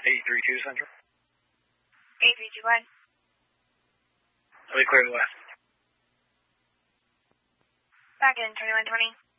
832 Central. 8321. Let me clear the west. Back in 2120.